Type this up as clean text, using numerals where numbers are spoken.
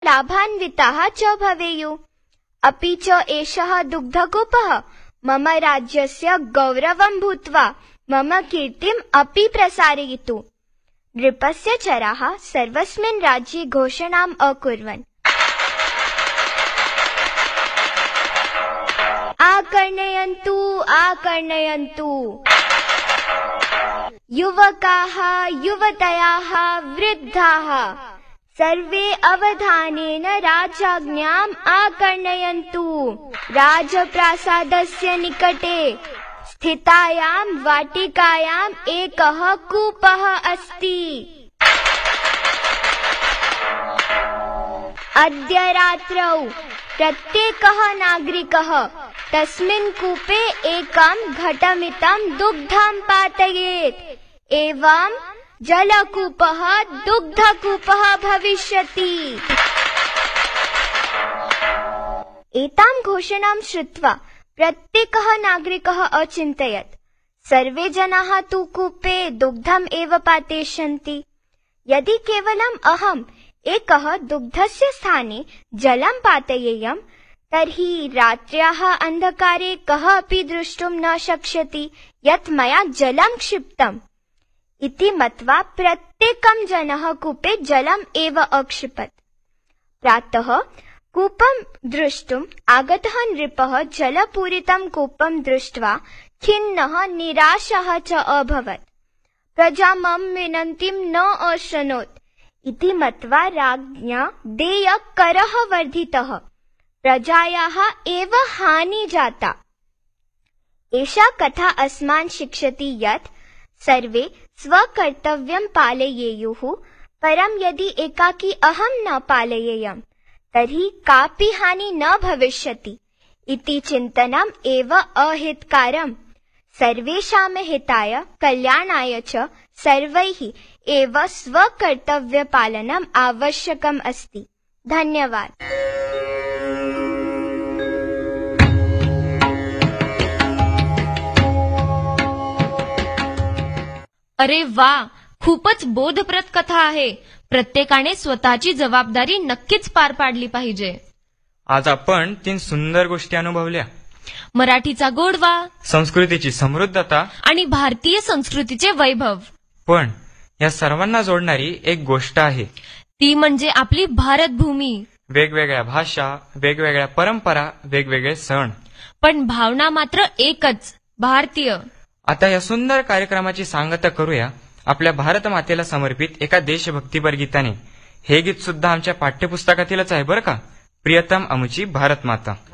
लाभान्विताः च भवेयुः। अपि च एषः दुग्धकूपः मम राज्यस्य गौरवं भूत्वा मम कीर्तिम् अपि प्रसारयितु। नृपस्य चराः सर्वस्मिन् राज्ये घोषणाम् अकुर्वन्। आकर्णयन्तु आकर्णयन्तु, युवकाः युवतयः वृद्धाः सर्वे अवधानेन राजाज्ञाम् आकर्णयन्तु। राजप्रासादस्य निकटे स्थितायां वाटिकायाम् एकः कूपः अस्ति। अद्य रात्रौ प्रत्येकः नागरिकः तस्मिन् कूपे एकं घटमितं दुग्धं पातयेत्। एवं जलकूपः दुग्धकूपः भविष्यति। एतां घोषणां श्रुत्वा प्रत्येकः नागरिकः अचिन्तयत्, सर्वे जनाः तु कूपे दुग्धम् एव पातयिष्यन्ति। यदि केवलम् अहम् एकः दुग्धस्य स्थाने जलं पातयेयम्, तर्हि रात्र्याः अन्धकारे कः अपि द्रष्टुं न शक्ष्यति यत् मया जलं क्षिप्तम् इति मत्वा प्रत्येकं जनः कूपे जलम् एव अक्षिपत्। प्रातः कूपं द्रष्टुम् आगतः नृपः जलपूरितं कूपं दृष्ट्वा खिन्नः निराशः च अभवत्। प्रजा मम विनन्तिं न अशृणोत् इति मत्वा राज्ञा देयकरः वर्धितः। प्रजायाः एव हानि जाता। एषा कथा अस्मान् शिक्षति यत् सर्वे स्वकर्तव्यं पालयेयुः, परं यदि एकाकी अहं न पालयेयम् तर्हि कापि हानि न भविष्यति इति चिन्तनम् एव अहितकारम्। सर्वेषां हिताय कल्याणाय च सर्वैः एव स्वकर्तव्यपालनम् आवश्यकम् अस्ति। धन्यवाद। अरे वा, खूपच बोधप्रद कथा आहे। प्रत्येकाने स्वतःची जबाबदारी नक्कीच पार पाडली पाहिजे। आज आपण 3 सुंदर गोष्टी अनुभवल्या। मराठीचा गोडवा, संस्कृतीची समृद्धता आणि भारतीय संस्कृतीचे वैभव। पण या सर्वांना जोडणारी एक गोष्ट आहे, ती म्हणजे आपली भारतभूमी। वेगवेगळ्या भाषा, वेगवेगळ्या परंपरा, वेगवेगळे सण, पण भावना मात्र एकच, भारतीय। आता या सुंदर कार्यक्रमाची सांगता करूया आपल्या भारत मातेला समर्पित एका देशभक्तीपर गीताने। हे गीत सुद्धा आमच्या पाठ्यपुस्तकातीलच आहे बरं का। प्रियतम आमची भारत माता।